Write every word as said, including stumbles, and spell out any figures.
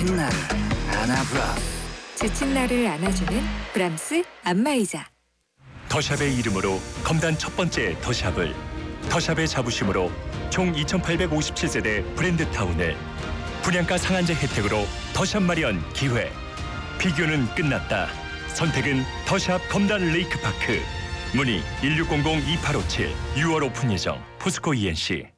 지친 나를 안아브라스. 지친 나를 안아주는 브람스 안마의자. 더샵의 이름으로 검단 첫 번째 더샵을, 더샵의 자부심으로 총 이천팔백오십칠 세대 브랜드타운을 분양가 상한제 혜택으로 더샵 마련 기회. 비교는 끝났다. 선택은 더샵 검단 레이크파크. 문의 일육공공 이팔오칠. 유월 오픈 예정. 포스코 이엔씨.